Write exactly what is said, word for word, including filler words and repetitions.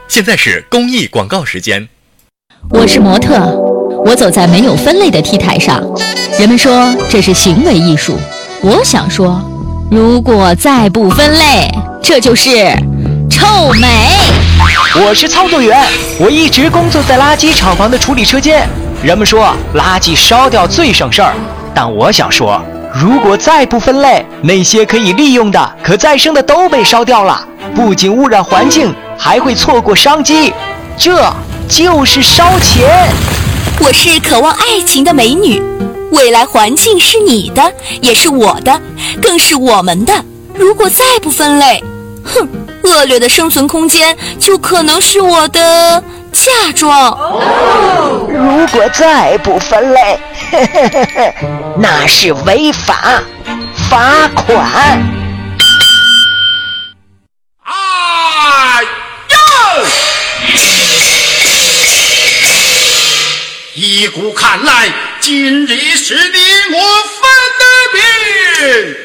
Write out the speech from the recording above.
现在是公益广告时间。 我是模特，我走在没有分类的 T 台上，人们说这是行为艺术。我想说，如果再不分类，这就是臭美。 我是操作员，我一直工作在垃圾厂房的处理车间。人们说垃圾烧掉最省事儿，但我想说，如果再不分类，那些可以利用的、可再生的都被烧掉了，不仅污染环境，还会错过商机，这就是烧钱。 我是渴望爱情的美女，未来环境是你的，也是我的，更是我们的。如果再不分类，哼，恶劣的生存空间就可能是我的嫁妆。 哦、如果再不分类，呵呵呵呵，那是违法，罚款。 啊哟！依古看来，今日是你我分的命。